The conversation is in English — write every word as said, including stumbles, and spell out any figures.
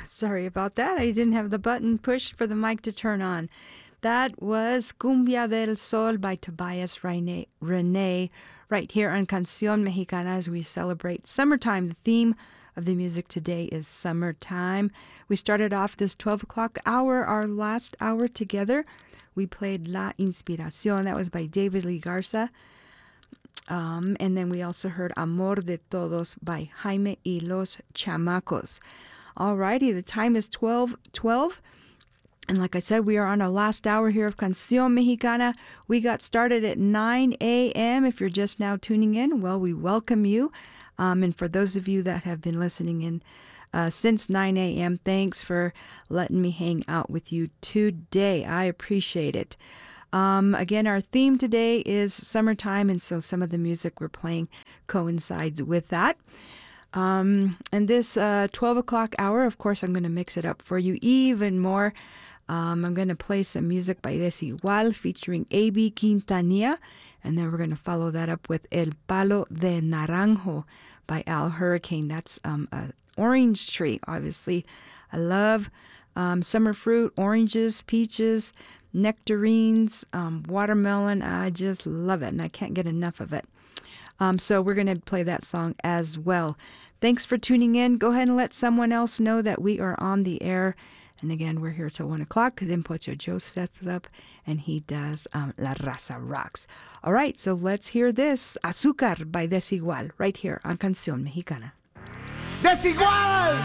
Sorry about that. I didn't have the button pushed for the mic to turn on. That was Cumbia del Sol by Tobias Rene, Rene right here on Canción Mexicana as we celebrate summertime. The theme of the music today is summertime. We started off this twelve o'clock hour, our last hour together. We played La Inspiración. That was by David Lee Garza. Um, and then we also heard Amor de Todos by Jaime y los Chamacos. Alrighty, the time is twelve twelve. And like I said, we are on our last hour here of Canción Mexicana. We got started at nine a.m. If you're just now tuning in, well, we welcome you. Um, and for those of you that have been listening in uh, since nine a.m., thanks for letting me hang out with you today. I appreciate it. Um, again, our theme today is summertime, and so some of the music we're playing coincides with that. Um, and this uh, twelve o'clock hour, of course, I'm going to mix it up for you even more. Um, I'm going to play some music by Desigual featuring A B Quintanilla, and then we're going to follow that up with El Palo de Naranjo by Al Hurricane. That's um, an orange tree, obviously. I love um, summer fruit, oranges, peaches, nectarines, um, watermelon. I just love it, and I can't get enough of it. Um, so we're going to play that song as well. Thanks for tuning in. Go ahead and let someone else know that we are on the air. And again, we're here till one o'clock. Then Pocho Joe steps up and he does um, La Raza Rocks. All right, so let's hear this. Azúcar by Desigual right here on Canción Mexicana. ¡Desigual!